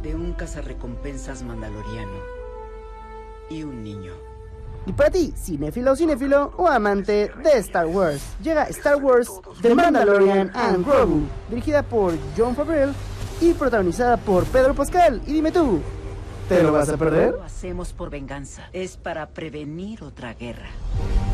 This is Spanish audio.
de un cazarrecompensas mandaloriano y un niño. Y para ti, cinéfilo o amante de Star Wars, llega Star Wars The Mandalorian and Grogu, dirigida por Jon Favreau y protagonizada por Pedro Pascal. Y dime tú, ¿te lo vas a perder? Lo hacemos por venganza, es para prevenir otra guerra.